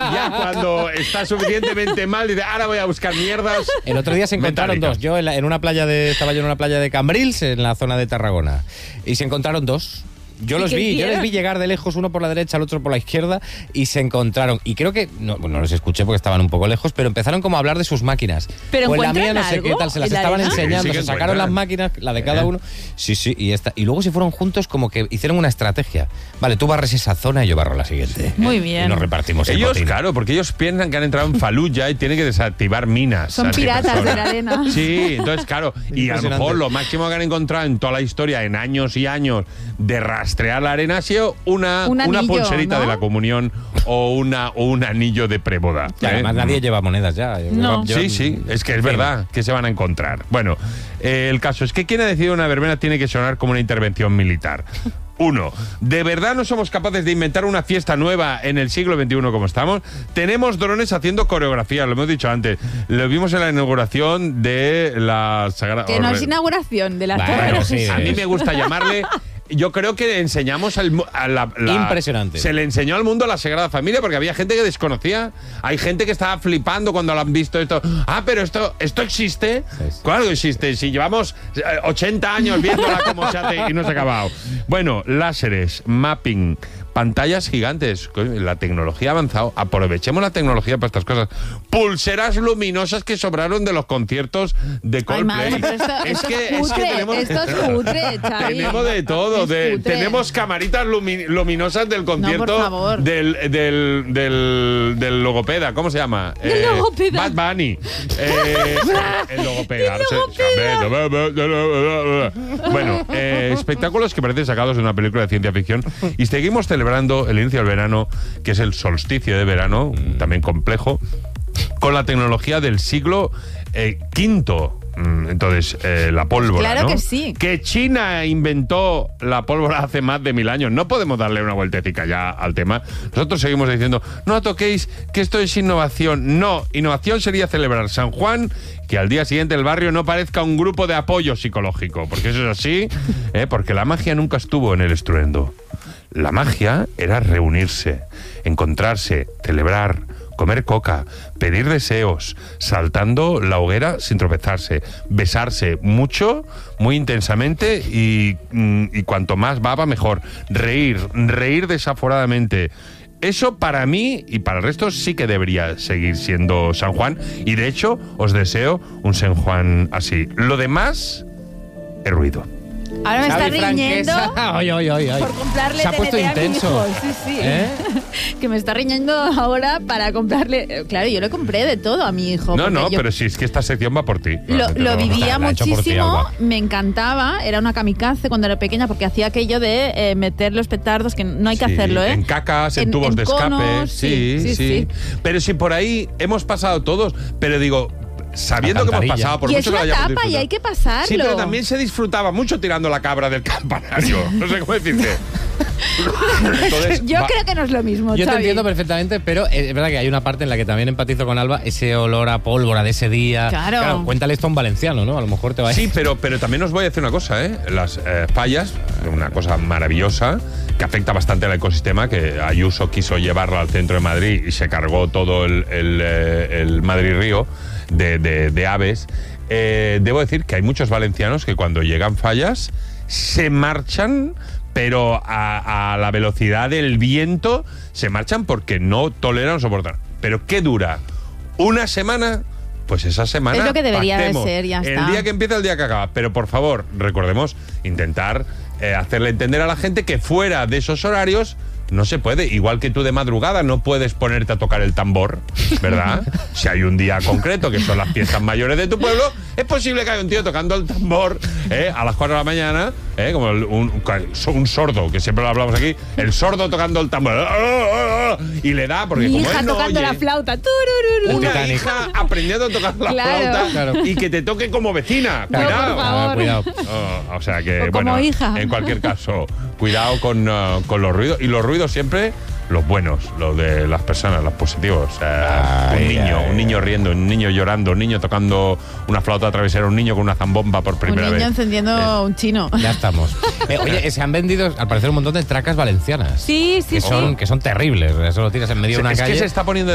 ya cuando está suficientemente mal, dice, ahora voy a buscar mierdas. El otro día se encontraron metálicas. dos. Yo estaba yo en una playa de Cambrils, en la zona de Tarragona, y se encontraron dos. Yo les vi llegar de lejos, uno por la derecha, el otro por la izquierda, y se encontraron. Y creo que, no los escuché porque estaban un poco lejos, pero empezaron como a hablar de sus máquinas. Pero pues la mía no sé algo qué tal, se las en la estaban arena. enseñando, Sí, se sacaron las máquinas, la de cada uno. Sí, y luego se fueron juntos como que hicieron una estrategia. Vale, tú barres esa zona y yo barro la siguiente. Muy bien. Y nos repartimos el Ellos, botín. claro, porque ellos piensan que han entrado en Fallujah y tienen que desactivar minas. Son piratas de la arena. Sí, entonces, claro, y a lo mejor lo máximo que han encontrado en toda la historia, en años y años de rastrear la arena, ha sido una anillo, pulserita, ¿no? de la comunión o un anillo de preboda. Y además nadie lleva monedas ya. No. Sí, es que es verdad que se van a encontrar. Bueno, el caso es que quien ha decidido una verbena tiene que sonar como una intervención militar. 1. ¿De verdad no somos capaces de inventar una fiesta nueva en el siglo XXI como estamos? Tenemos drones haciendo coreografía, lo hemos dicho antes. Lo vimos en la inauguración de la Sagrada... Que no es inauguración de las Bueno, torres. sí. A mí me gusta llamarle... Yo creo que enseñamos Impresionante. Se le enseñó al mundo la Sagrada Familia porque había gente que desconocía. Hay gente que estaba flipando cuando lo han visto esto. Ah, pero esto existe. Sí. Claro que existe. Si llevamos 80 años viéndola como se hace y no se ha acabado. Bueno, láseres, mapping, pantallas gigantes. La tecnología ha avanzado. Aprovechemos la tecnología para estas cosas. Pulseras luminosas que sobraron de los conciertos de Ay, Coldplay. madre, pero esto es cutre, esto es cutre, Xavi. Tenemos de todo. Es cutre. Tenemos camaritas luminosas del concierto por favor. del logopeda. ¿Cómo se llama? ¿Del logopeda? Bad Bunny. El logopeda. Bueno, espectáculos que parecen sacados de una película de ciencia ficción. Y seguimos celebrando el inicio del verano, que es el solsticio de verano, también complejo, con la tecnología del siglo V. Entonces, la pólvora, Claro ¿no? que sí. Que China inventó la pólvora hace más de 1000 años. No podemos darle una vueltecita ya al tema. Nosotros seguimos diciendo, no toquéis, que esto es innovación. No, innovación sería celebrar San Juan, que al día siguiente el barrio no parezca un grupo de apoyo psicológico. Porque eso es así, porque la magia nunca estuvo en el estruendo. La magia era reunirse, encontrarse, celebrar, comer coca, pedir deseos, saltando la hoguera sin tropezarse, besarse mucho, muy intensamente y cuanto más baba mejor, reír desaforadamente. Eso para mí y para el resto sí que debería seguir siendo San Juan, y de hecho os deseo un San Juan así. Lo demás es ruido. Ahora me está Xavi riñendo Franquesa. Ay. por comprarle Se ha puesto TNT a mi intenso. hijo. Sí. ¿Eh? Que me está riñendo ahora para comprarle... Claro, yo le compré de todo a mi hijo. No, yo pero si es que esta sección va por ti. Lo vivía La ha hecho por ti, muchísimo, Alba. me encantaba, era una kamikaze cuando era pequeña porque hacía aquello de meter los petardos, que no hay que hacerlo, ¿eh? En cacas, en tubos de escape. conos, sí. Pero si por ahí hemos pasado todos, pero digo, sabiendo que hemos pasado por Y es mucho que una lo hayamos etapa y disfrutado. hay que pasarlo. Sí, pero también se disfrutaba mucho tirando la cabra del campanario. No sé cómo decirte. Entonces, Yo creo que no es lo mismo, Yo te Xavi. entiendo perfectamente, pero es verdad que hay una parte en la que también empatizo con Alba, ese olor a pólvora de ese día. Claro. Cuéntale esto a un valenciano, ¿no? A lo mejor te va a... Sí, pero también os voy a decir una cosa, ¿eh? Las fallas, una cosa maravillosa, que afecta bastante al ecosistema, que Ayuso quiso llevarla al centro de Madrid y se cargó todo el Madrid-Río de aves. Debo decir que hay muchos valencianos que cuando llegan fallas se marchan, pero a la velocidad del viento se marchan porque no toleran o soportan. ¿Pero qué dura? ¿Una semana? Pues esa semana Es lo que debería de pactemos. ser, ya El está. día que empieza, el día que acaba. Pero por favor, recordemos intentar hacerle entender a la gente que fuera de esos horarios no se puede. Igual que tú de madrugada no puedes ponerte a tocar el tambor, ¿verdad? Si hay un día concreto, que son las fiestas mayores de tu pueblo, es posible que haya un tío tocando el tambor a las 4 de la mañana, como un sordo, que siempre lo hablamos aquí, el sordo tocando el tambor. Y le da, porque Mi como hija él no tocando oye, la flauta. Turururu. una Titanic. hija aprendiendo a tocar la Claro. flauta Claro. y que te toque como vecina. No, Cuidado. por favor. Cuidado. O sea que, O como bueno, hija. en cualquier caso, cuidado con los ruidos. Y los ruidos siempre, los buenos, los de las personas, los positivos. Un niño riendo, un niño llorando, un niño tocando una flauta travesera, un niño con una zambomba por Un primera niño vez. encendiendo un chino. Ya estamos. Oye, se han vendido, al parecer, un montón de tracas valencianas. Sí. Que son terribles. Eso lo tiras en medio de una Es calle. que se está poniendo